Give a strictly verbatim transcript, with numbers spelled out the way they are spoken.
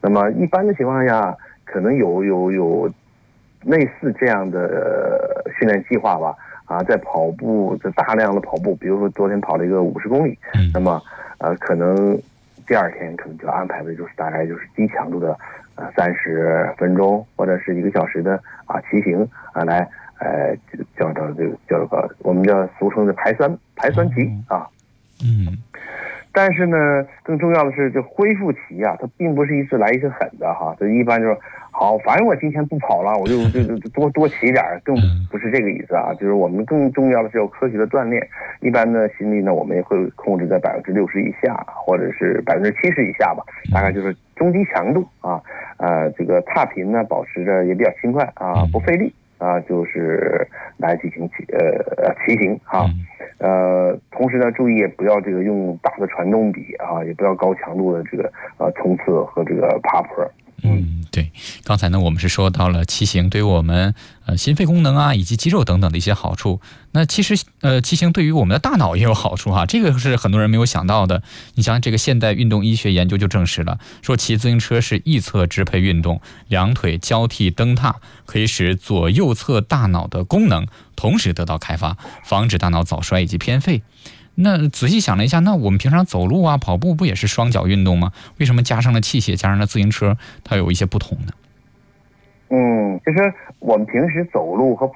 那么一般的情况下，可能有有有类似这样的训练计划吧。啊，在跑步，在大量的跑步，比如说昨天跑了一个五十公里， 嗯、 那么呃，可能第二天可能就安排的就是大概就是低强度的呃三十分钟或者是一个小时的啊骑行啊，来呃叫叫这个叫个我们叫俗称的排酸排酸期啊。 嗯。 但是呢，更重要的是，这恢复期啊，它并不是一次来一次狠的哈。这一般就是好，反正我今天不跑了，我就就就多多骑点，更不是这个意思啊。就是我们更重要的是要科学的锻炼。一般的心率呢，我们也会控制在百分之六十以下，或者是百分之七十以下吧，大概就是中低强度啊。呃，这个踏频呢，保持着也比较轻快啊，不费力啊，就是来进行骑呃骑行哈。呃，同时呢，注意也不要这个用大的传动比啊，也不要高强度的这个呃冲刺和这个爬坡。 嗯，对。刚才呢，我们是说到了骑行对于我们呃心肺功能啊，以及肌肉等等的一些好处。那其实呃，骑行对于我们的大脑也有好处哈，这个是很多人没有想到的。你像这个现代运动医学研究就证实了，说骑自行车是一侧支配运动，两腿交替蹬踏，可以使左右侧大脑的功能同时得到开发，防止大脑早衰以及偏废。那仔细想了一下，那我们平常走路啊、跑步不也是双脚运动吗？为什么加上了器械，加上了自行车，它有一些不同呢？ 嗯，就是我们平时走路和